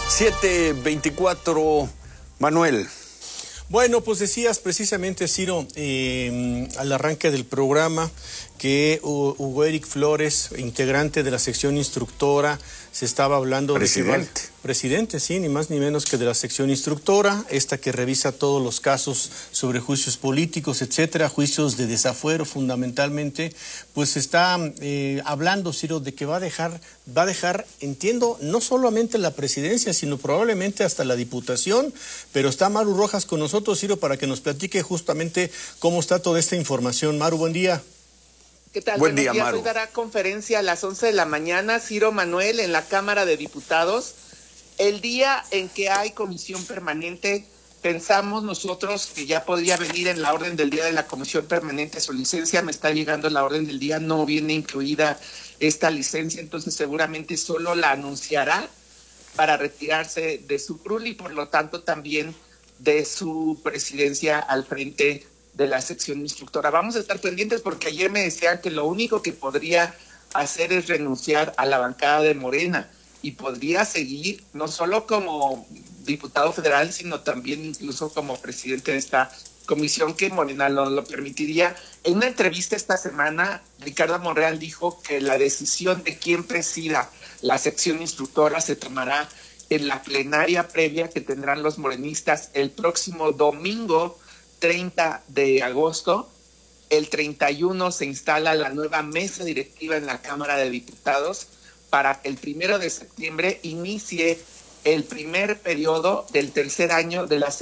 7:24, Manuel. Bueno, pues decías precisamente, Ciro, al arranque del programa, que Hugo Eric Flores, integrante de la sección instructora, se estaba hablando presidente. Presidente, sí, ni más ni menos que de la sección instructora, esta que revisa todos los casos sobre juicios políticos, etcétera, juicios de desafuero fundamentalmente, pues está hablando, Ciro, de que va a dejar, entiendo, no solamente la presidencia, sino probablemente hasta la diputación, pero está Maru Rojas con nosotros, Ciro, para que nos platique justamente cómo está toda esta información. Maru, buen día. ¿Qué tal? Buen Buenos día, días. Maru. Hoy dará conferencia a las 11 de la mañana Ciro Manuel en la Cámara de Diputados. El día en que hay comisión permanente, pensamos nosotros que ya podría venir en la orden del día de la comisión permanente su licencia. Me está llegando la orden del día, no viene incluida esta licencia, entonces seguramente solo la anunciará para retirarse de su curul y por lo tanto también de su presidencia al frente de la sección instructora. Vamos a estar pendientes porque ayer me decían que lo único que podría hacer es renunciar a la bancada de Morena y podría seguir no solo como diputado federal, sino también incluso como presidente de esta comisión que Morena lo permitiría. En una entrevista esta semana, Ricardo Monreal dijo que la decisión de quién presida la sección instructora se tomará en la plenaria previa que tendrán los morenistas el próximo domingo 30 de agosto. El 31 se instala la nueva mesa directiva en la Cámara de Diputados para que el 1 de septiembre inicie el primer periodo del tercer año de la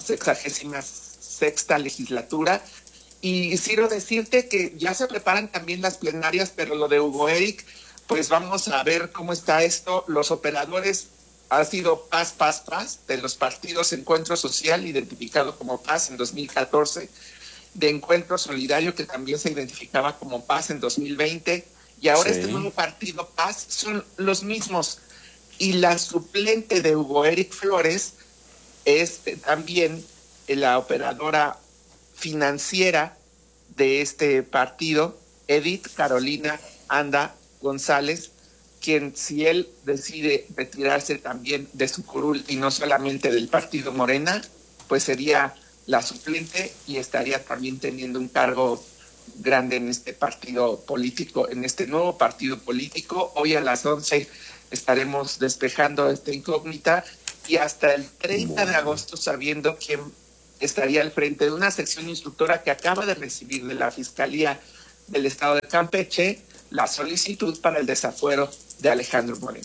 66ª legislatura. Y quiero decirte que ya se preparan también las plenarias, pero lo de Hugo Eric, pues vamos a ver cómo está esto. Los operadores ha sido Paz de los partidos Encuentro Social, identificado como Paz en 2014, de Encuentro Solidario, que también se identificaba como Paz en 2020, y ahora este nuevo partido Paz son los mismos. Y la suplente de Hugo Eric Flores es también la operadora financiera de este partido, Edith Carolina Anda González, quien, si él decide retirarse también de su curul y no solamente del partido Morena, pues sería la suplente y estaría también teniendo un cargo grande en este partido político, en este nuevo partido político. Hoy a las 11 estaremos despejando esta incógnita y hasta el 30 de agosto sabiendo quién estaría al frente de una sección instructora que acaba de recibir de la Fiscalía del Estado de Campeche la solicitud para el desafuero de Alejandro Moreno.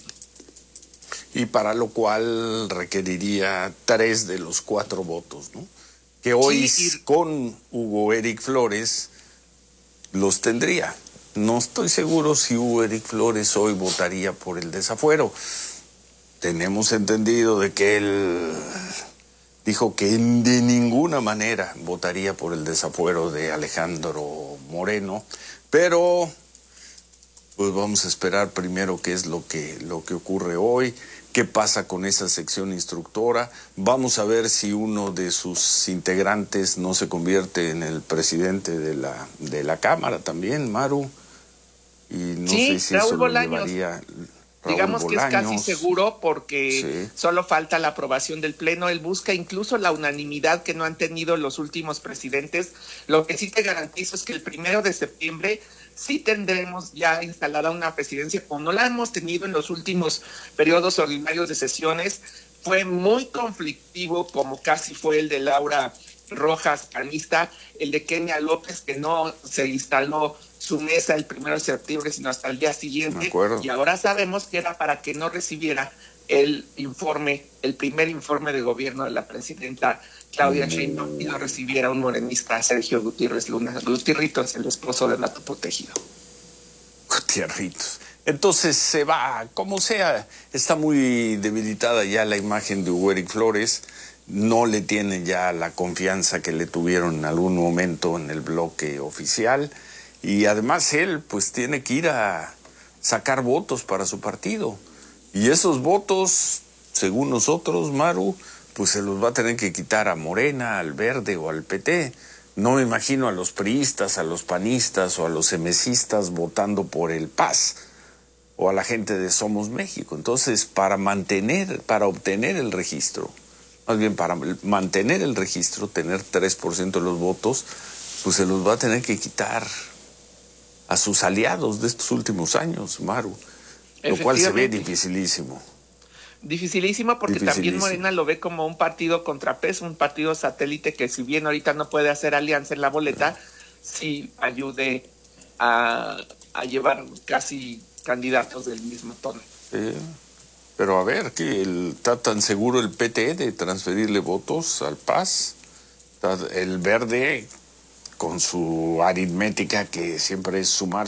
Y para lo cual requeriría 3 de los 4 votos, ¿no? Que hoy con Hugo Eric Flores los tendría. No estoy seguro si Hugo Eric Flores hoy votaría por el desafuero. Tenemos entendido de que él dijo que de ninguna manera votaría por el desafuero de Alejandro Moreno, pero pues vamos a esperar primero qué es lo que ocurre hoy, qué pasa con esa sección instructora. Vamos a ver si uno de sus integrantes no se convierte en el presidente de la Cámara también, Maru. Y no sé si Raúl eso Bolaños. lo llevaría Digamos Bolaños, que es casi seguro porque solo falta la aprobación del Pleno. Él busca incluso la unanimidad que no han tenido los últimos presidentes. Lo que sí te garantizo es que el 1 de septiembre sí tendremos ya instalada una presidencia, como no la hemos tenido en los últimos periodos ordinarios de sesiones. Fue muy conflictivo, como casi fue el de Laura Rojas, panista, el de Kenia López, que no se instaló su mesa el 1 de septiembre, sino hasta el día siguiente. Y ahora sabemos que era para que no recibiera el primer informe de gobierno de la presidenta Claudia Sheinbaum y lo recibiera un morenista, Sergio Gutiérrez Luna. Gutiérritos, el esposo de Nato Protegido. Gutiérritos. Entonces se va, como sea, está muy debilitada ya la imagen de Hugo Eric Flores, no le tienen ya la confianza que le tuvieron en algún momento en el bloque oficial, y además él pues tiene que ir a sacar votos para su partido, y esos votos, según nosotros, Maru, pues se los va a tener que quitar a Morena, al Verde o al PT. No me imagino a los priistas, a los panistas o a los emesistas votando por el Paz. o a la gente de Somos México. Entonces, para obtener el registro, más bien para mantener el registro, tener 3% de los votos, pues se los va a tener que quitar a sus aliados de estos últimos años, Maru, lo cual se ve dificilísimo. Dificilísimo porque también Morena lo ve como un partido contrapeso, un partido satélite que si bien ahorita no puede hacer alianza en la boleta, sí ayude a llevar casi candidatos del mismo tono. Pero a ver, que está tan seguro el PT de transferirle votos al PAS. El Verde, con su aritmética que siempre es sumar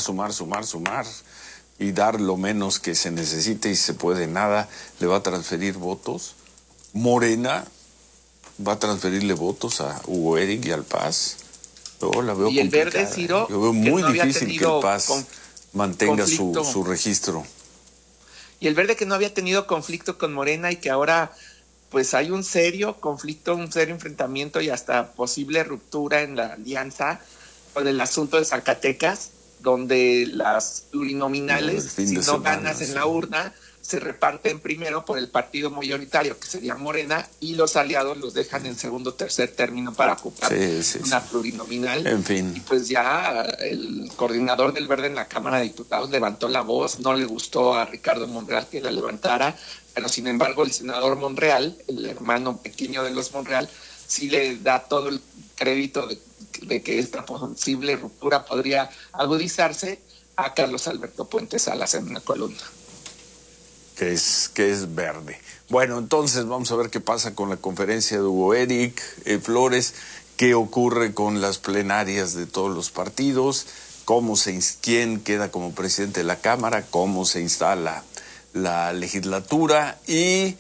y dar lo menos que se necesite y se puede nada, le va a transferir votos. Morena va a transferirle votos a Hugo Eric y al PAS. Yo la veo y el complicada. Verde, Ciro, yo veo muy no difícil que el PAS mantenga su registro. Y el Verde que no había tenido conflicto con Morena y que ahora pues hay un serio conflicto, un serio enfrentamiento y hasta posible ruptura en la alianza con el asunto de Zacatecas, donde las plurinominales, si no ganas en la urna, se reparten primero por el partido mayoritario, que sería Morena, y los aliados los dejan en segundo o tercer término para ocupar una plurinominal. En fin. Y pues ya el coordinador del Verde en la Cámara de Diputados levantó la voz, no le gustó a Ricardo Monreal que la levantara, pero sin embargo el senador Monreal, el hermano pequeño de los Monreal, sí le da todo el crédito de que esta posible ruptura podría agudizarse a Carlos Alberto Puente Salas en una columna. Que es Verde. Bueno, entonces vamos a ver qué pasa con la conferencia de Hugo Eric Flores, qué ocurre con las plenarias de todos los partidos, quién queda como presidente de la Cámara, cómo se instala la legislatura y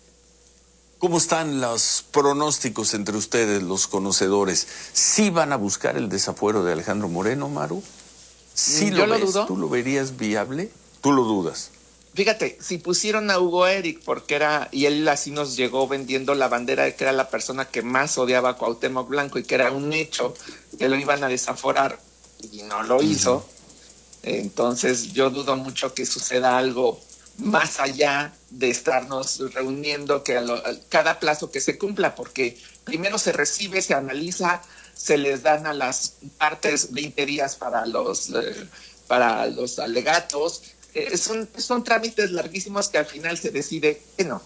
cómo están los pronósticos entre ustedes, los conocedores. ¿Sí van a buscar el desafuero de Alejandro Moreno, Maru? ¿Sí Yo lo ves? dudo. ¿Tú lo verías viable? ¿Tú lo dudas? Fíjate, si pusieron a Hugo Eric y él así nos llegó vendiendo la bandera de que era la persona que más odiaba a Cuauhtémoc Blanco y que era un hecho que lo iban a desaforar y no lo hizo, entonces yo dudo mucho que suceda algo más allá de estarnos reuniendo que cada plazo que se cumpla, porque primero se recibe, se analiza, se les dan a las partes 20 días para los alegatos. Son trámites larguísimos que al final se decide que no.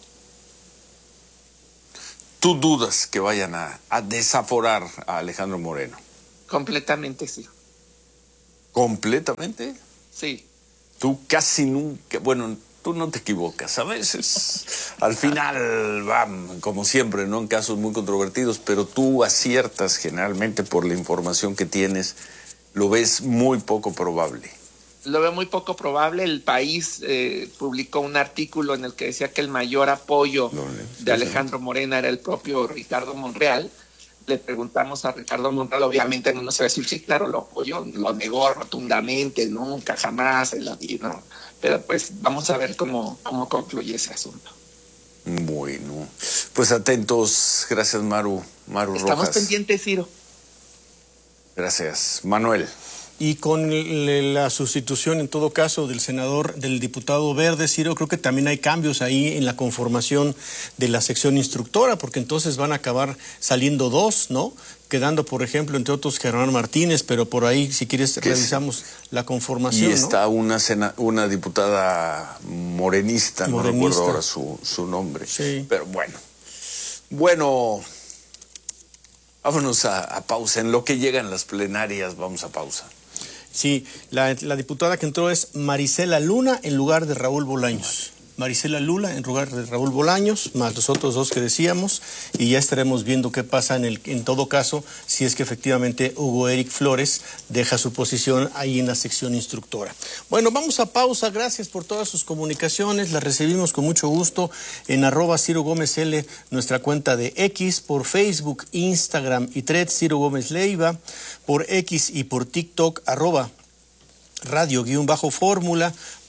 ¿Tú dudas que vayan a desaforar a Alejandro Moreno? Completamente sí. ¿Completamente? Sí. Tú casi nunca, bueno, tú no te equivocas, a veces al final van, como siempre, ¿no? En casos muy controvertidos, pero tú aciertas generalmente por la información que tienes, lo ves muy poco probable. Lo veo muy poco probable. El País publicó un artículo en el que decía que el mayor apoyo de Alejandro Moreno era el propio Ricardo Monreal. Le preguntamos a Ricardo Monreal, obviamente no nos va a decir, sí, claro, lo apoyó, lo negó rotundamente, nunca, jamás, ¿no? Pero pues vamos a ver cómo concluye ese asunto. Bueno, pues atentos. Gracias, Maru Rojas. Estamos pendientes, Ciro. Gracias. Manuel. Y con la sustitución, en todo caso, del diputado Verde, Ciro, creo que también hay cambios ahí en la conformación de la sección instructora, porque entonces van a acabar saliendo dos, ¿no? Quedando, por ejemplo, entre otros, Germán Martínez, pero por ahí, si quieres, revisamos la conformación, y está, ¿no? una diputada morenista, no recuerdo ahora su nombre. Sí. Pero bueno, vámonos a pausa. En lo que llegan las plenarias, vamos a pausa. Sí, la diputada que entró es Marisela Luna en lugar de Raúl Bolaños. Marisela Luna en lugar de Raúl Bolaños, más los otros dos que decíamos, y ya estaremos viendo qué pasa en todo caso, si es que efectivamente Hugo Eric Flores deja su posición ahí en la sección instructora. Bueno, vamos a pausa. Gracias por todas sus comunicaciones, las recibimos con mucho gusto en @CiroGómezL, nuestra cuenta de X, por Facebook, Instagram y Threads, Ciro Gómez Leiva, por X y por TikTok, @radio_fórmula,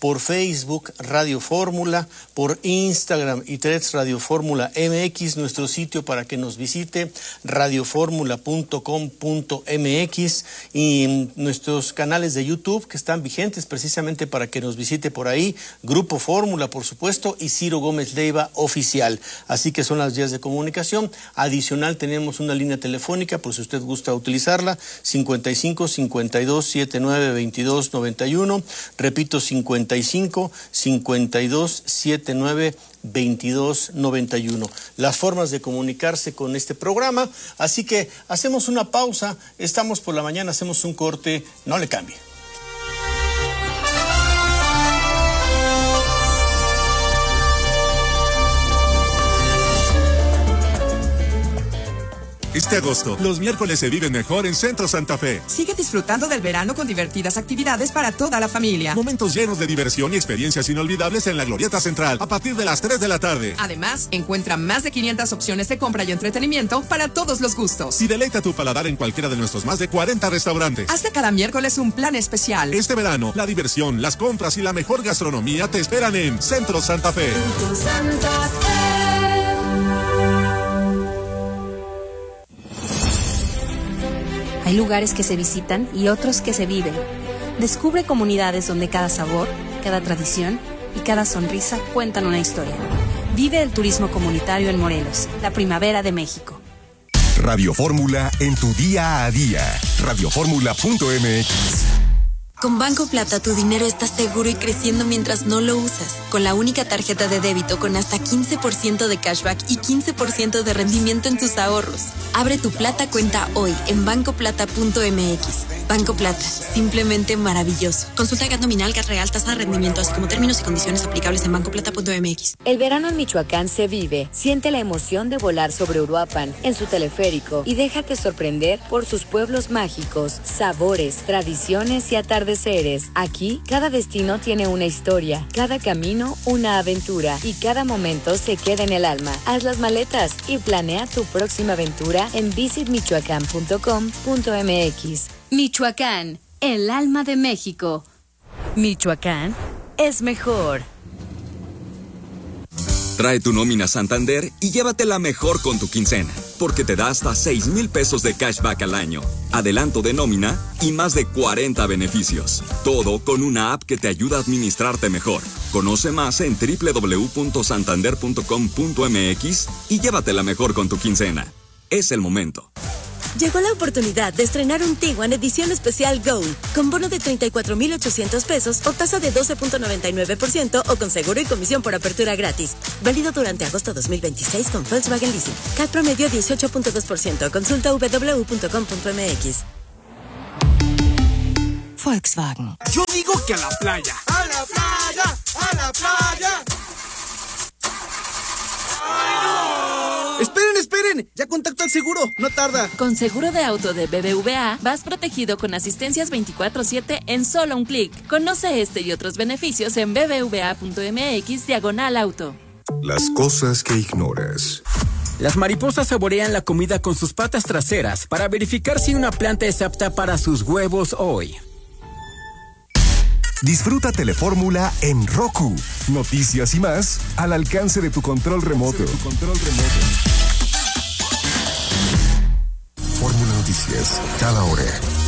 por Facebook Radio Fórmula, por Instagram y Threads Radio Fórmula MX, nuestro sitio para que nos visite, radioformula.com.mx, y nuestros canales de YouTube que están vigentes precisamente para que nos visite por ahí, Grupo Fórmula, por supuesto, y Ciro Gómez Leiva Oficial. Así que son las vías de comunicación. Adicional, tenemos una línea telefónica, por si usted gusta utilizarla, 55 52 79 22 91. Repito, 55 52 79 2291. Las formas de comunicarse con este programa. Así que hacemos una pausa. Estamos por la mañana, hacemos un corte. No le cambie. Este agosto, los miércoles se viven mejor en Centro Santa Fe. Sigue disfrutando del verano con divertidas actividades para toda la familia. Momentos llenos de diversión y experiencias inolvidables en la Glorieta Central a partir de las 3 de la tarde. Además, encuentra más de 500 opciones de compra y entretenimiento para todos los gustos. Y deleita tu paladar en cualquiera de nuestros más de 40 restaurantes. Haz de cada miércoles un plan especial. Este verano, la diversión, las compras y la mejor gastronomía te esperan en Centro Santa Fe. Centro Santa Fe. Hay lugares que se visitan y otros que se viven. Descubre comunidades donde cada sabor, cada tradición y cada sonrisa cuentan una historia. Vive el turismo comunitario en Morelos, la primavera de México. Radio Fórmula en tu día a día. Radioformula.mx. Con Banco Plata tu dinero está seguro y creciendo mientras no lo usas. Con la única tarjeta de débito con hasta 15% de cashback y 15% de rendimiento en tus ahorros. Abre tu Plata cuenta hoy en bancoplata.mx. Banco Plata, simplemente maravilloso. Consulta GAT nominal, GAT real, tasa de rendimiento, así como términos y condiciones aplicables en bancoplata.mx. El verano en Michoacán se vive. Siente la emoción de volar sobre Uruapan en su teleférico y déjate sorprender por sus pueblos mágicos, sabores, tradiciones y atardeceres. Aquí, cada destino tiene una historia, cada camino una aventura y cada momento se queda en el alma. Haz las maletas y planea tu próxima aventura en visitmichoacán.com.mx. Michoacán, el alma de México. Michoacán es mejor. Trae tu nómina Santander y llévatela mejor con tu quincena, porque te da hasta 6,000 pesos de cashback al año, adelanto de nómina y más de 40 beneficios. Todo con una app que te ayuda a administrarte mejor. Conoce más en www.santander.com.mx y llévatela mejor con tu quincena. Es el momento. Llegó la oportunidad de estrenar un Tiguan edición especial Gold, con bono de 34,800 pesos o tasa de 12.99% o con seguro y comisión por apertura gratis. Válido durante agosto 2026 con Volkswagen Leasing. CAT promedio 18.2%. Consulta www.com.mx. Volkswagen. Yo digo que a la playa. ¡A la playa! ¡A la playa! ¡Esperen! ¡Ya contacto al seguro! ¡No tarda! Con seguro de auto de BBVA, vas protegido con asistencias 24/7 en solo un clic. Conoce este y otros beneficios en bbva.mx/auto. Las cosas que ignoras. Las mariposas saborean la comida con sus patas traseras para verificar si una planta es apta para sus huevos hoy. Disfruta Telefórmula en Roku. Noticias y más al alcance de tu control remoto. Fórmula Noticias, cada hora.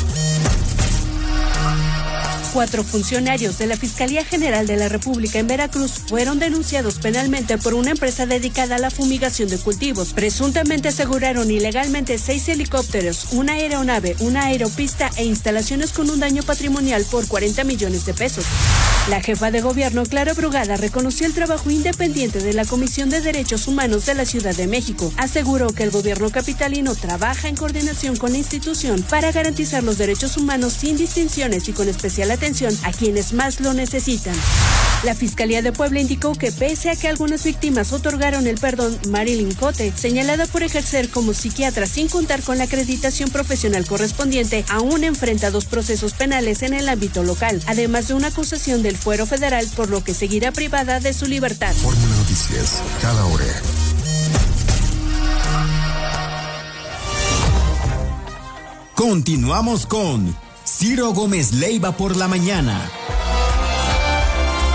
4 funcionarios de la Fiscalía General de la República en Veracruz fueron denunciados penalmente por una empresa dedicada a la fumigación de cultivos. Presuntamente aseguraron ilegalmente 6 helicópteros, una aeronave, una aeropista e instalaciones con un daño patrimonial por 40 millones de pesos. La jefa de gobierno, Clara Brugada, reconoció el trabajo independiente de la Comisión de Derechos Humanos de la Ciudad de México. Aseguró que el gobierno capitalino trabaja en coordinación con la institución para garantizar los derechos humanos sin distinciones y con especial atención a quienes más lo necesitan. La Fiscalía de Puebla indicó que pese a que algunas víctimas otorgaron el perdón, Marilyn Cote, señalada por ejercer como psiquiatra sin contar con la acreditación profesional correspondiente, aún enfrenta 2 procesos penales en el ámbito local, además de una acusación del fuero federal, por lo que seguirá privada de su libertad. Fórmula Noticias, cada hora. Continuamos con Ciro Gómez Leiva por la mañana.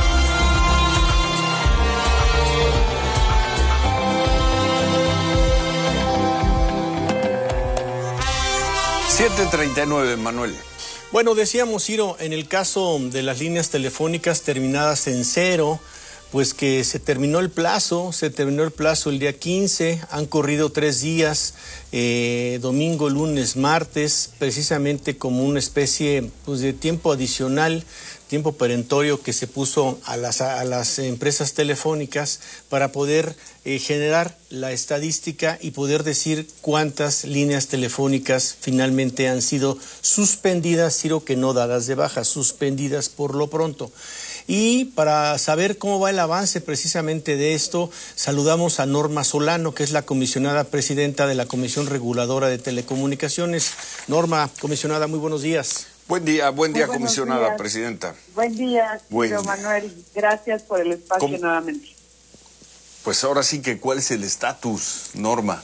7:39, Manuel. Bueno, decíamos, Ciro, en el caso de las líneas telefónicas terminadas en 0, pues que se terminó el plazo el día 15, han corrido 3 días, domingo, lunes, martes, precisamente como una especie pues, de tiempo adicional, tiempo perentorio que se puso a las empresas telefónicas para poder generar la estadística y poder decir cuántas líneas telefónicas finalmente han sido suspendidas, Ciro, que no dadas de baja, suspendidas por lo pronto. Y para saber cómo va el avance precisamente de esto, saludamos a Norma Solano, que es la comisionada presidenta de la Comisión Reguladora de Telecomunicaciones. Norma, comisionada, muy buenos días. Buen día, comisionada presidenta. Buen día, señor Manuel. Gracias por el espacio nuevamente. Pues ahora sí que, ¿cuál es el estatus, Norma?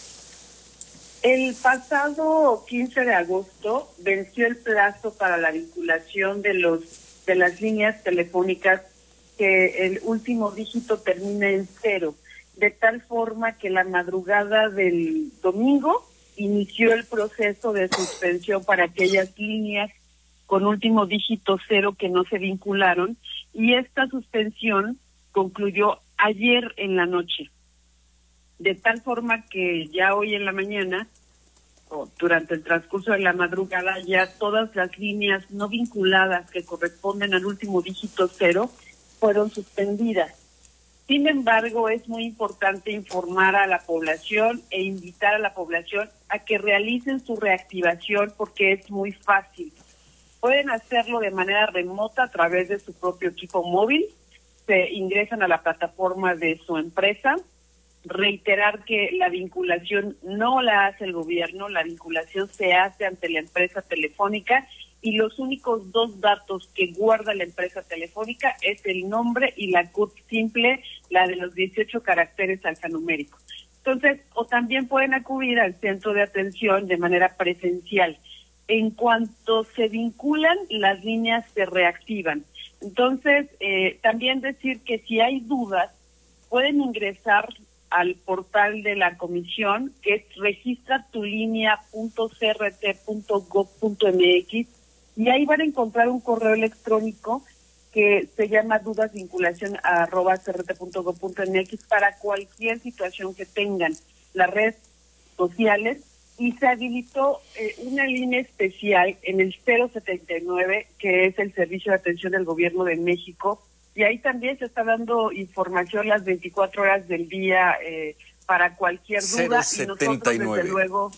El pasado 15 de agosto venció el plazo para la vinculación de las líneas telefónicas que el último dígito termina en 0, de tal forma que la madrugada del domingo inició el proceso de suspensión para aquellas líneas con último dígito 0 que no se vincularon, y esta suspensión concluyó ayer en la noche, de tal forma que ya hoy en la mañana, o durante el transcurso de la madrugada, ya todas las líneas no vinculadas que corresponden al último dígito 0 fueron suspendidas. Sin embargo, es muy importante informar a la población e invitar a la población a que realicen su reactivación, porque es muy fácil. Pueden hacerlo de manera remota a través de su propio equipo móvil, se ingresan a la plataforma de su empresa. Reiterar que la vinculación no la hace el gobierno, la vinculación se hace ante la empresa telefónica, y los únicos 2 datos que guarda la empresa telefónica es el nombre y la CURP simple, la de los 18 caracteres alfanuméricos. Entonces, o también pueden acudir al centro de atención de manera presencial. En cuanto se vinculan, las líneas se reactivan. Entonces, también decir que si hay dudas, pueden ingresar al portal de la comisión, que es registratulinea.crt.gov.mx, y ahí van a encontrar un correo electrónico que se llama dudasvinculación@crt.gov.mx para cualquier situación que tengan. Las redes sociales, y se habilitó una línea especial en el 079, que es el Servicio de Atención del Gobierno de México, y ahí también se está dando información las 24 horas del día para cualquier duda. 079. Y nosotros, desde luego,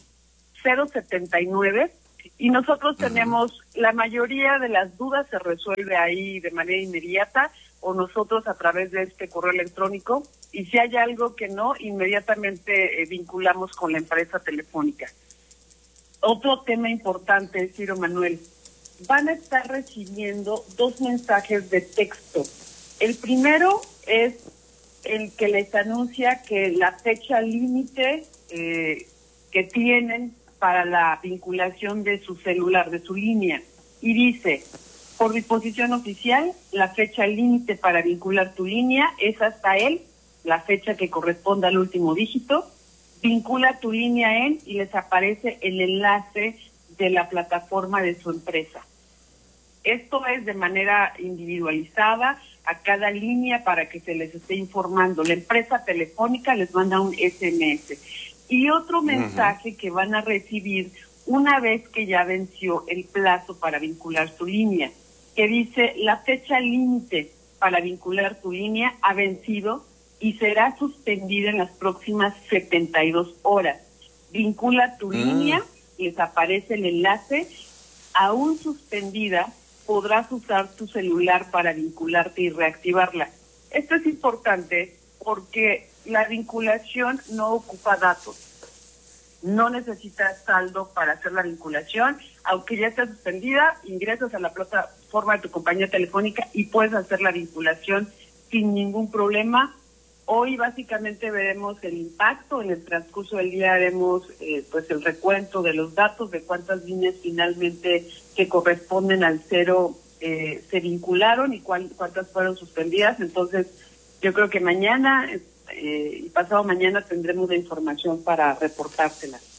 079, y nosotros tenemos, la mayoría de las dudas se resuelve ahí de manera inmediata, o nosotros a través de este correo electrónico, y si hay algo que no, inmediatamente vinculamos con la empresa telefónica. Otro tema importante, Ciro Manuel, van a estar recibiendo 2 mensajes de texto. El primero es el que les anuncia que la fecha límite que tienen para la vinculación de su celular, de su línea, y dice: por disposición oficial, la fecha límite para vincular tu línea es hasta la fecha que corresponda al último dígito. Vincula tu línea y les aparece el enlace de la plataforma de su empresa. Esto es de manera individualizada a cada línea para que se les esté informando. La empresa telefónica les manda un SMS. Y otro mensaje que van a recibir una vez que ya venció el plazo para vincular su línea, que dice: la fecha límite para vincular tu línea ha vencido y será suspendida en las próximas 72 horas. Vincula tu línea, les aparece el enlace. Aún suspendida, podrás usar tu celular para vincularte y reactivarla. Esto es importante porque la vinculación no ocupa datos. No necesitas saldo para hacer la vinculación. Aunque ya esté suspendida, ingresas a la plataforma de tu compañía telefónica y puedes hacer la vinculación sin ningún problema. Hoy básicamente veremos el impacto. En el transcurso del día haremos pues el recuento de los datos de cuántas líneas finalmente que corresponden al 0 se vincularon y cuántas fueron suspendidas. Entonces, yo creo que mañana y pasado mañana tendremos la información para reportársela.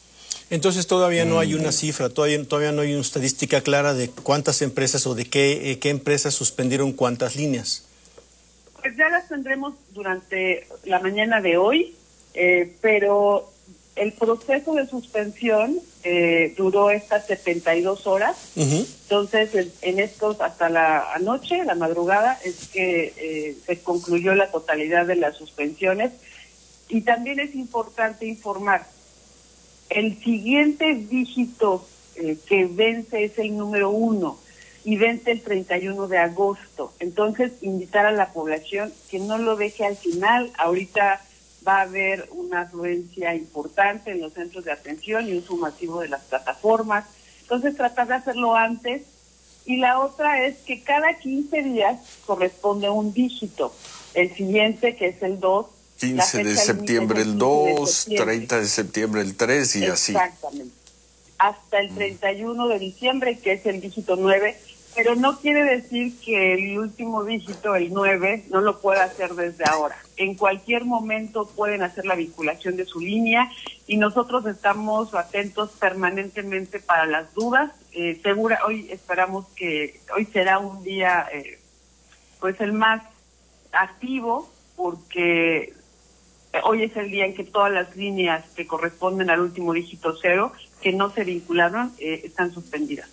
Entonces todavía no hay una cifra, todavía no hay una estadística clara de cuántas empresas o de qué empresas suspendieron cuántas líneas. Pues ya las tendremos durante la mañana de hoy, pero el proceso de suspensión duró estas 72 horas. Entonces, en estos, hasta la anoche, la madrugada, es que se concluyó la totalidad de las suspensiones. Y también es importante informar, el siguiente dígito que vence es el número 1 y vence el 31 de agosto. Entonces, invitar a la población que no lo deje al final. Ahorita va a haber una afluencia importante en los centros de atención y uso masivo de las plataformas. Entonces, tratar de hacerlo antes. Y la otra es que cada 15 días corresponde un dígito. El siguiente, que es el 2. 15 de septiembre el 2, 30 de septiembre el 3 y así. Exactamente. Hasta el 31 de diciembre, que es el dígito 9. Pero no quiere decir que el último dígito, el 9, no lo pueda hacer desde ahora. En cualquier momento pueden hacer la vinculación de su línea y nosotros estamos atentos permanentemente para las dudas. Hoy esperamos que hoy será un día pues el más activo, porque hoy es el día en que todas las líneas que corresponden al último dígito 0, que no se vincularon, están suspendidas.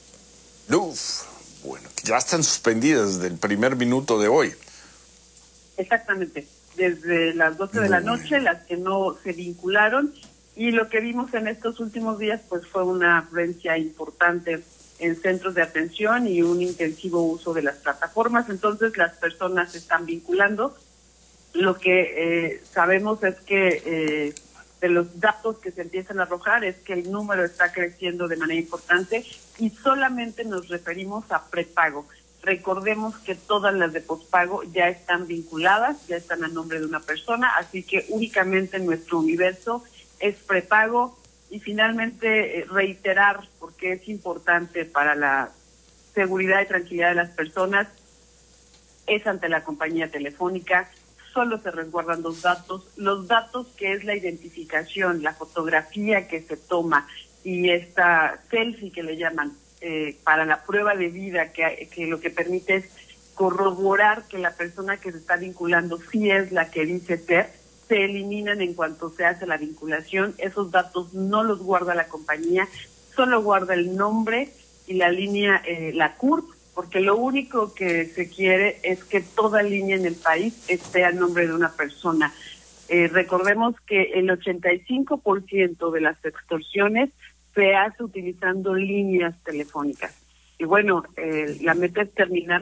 Bueno, ya están suspendidas desde el primer minuto de hoy. Exactamente, desde las 12 de la noche, las que no se vincularon, y lo que vimos en estos últimos días pues fue una afluencia importante en centros de atención y un intensivo uso de las plataformas. Entonces las personas se están vinculando. Lo que sabemos es que de los datos que se empiezan a arrojar es que el número está creciendo de manera importante y solamente nos referimos a prepago. Recordemos que todas las de pospago ya están vinculadas, ya están a nombre de una persona, así que únicamente nuestro universo es prepago. Y finalmente reiterar, porque es importante para la seguridad y tranquilidad de las personas, es ante la compañía telefónica. Solo se resguardan los datos que es la identificación, la fotografía que se toma y esta selfie que le llaman para la prueba de vida, que lo que permite es corroborar que la persona que se está vinculando sí es la que dice ser, se eliminan en cuanto se hace la vinculación. Esos datos no los guarda la compañía, solo guarda el nombre y la línea, la CURP, porque lo único que se quiere es que toda línea en el país esté a nombre de una persona. Recordemos que el 85% de las extorsiones se hace utilizando líneas telefónicas. Y bueno, la meta es terminar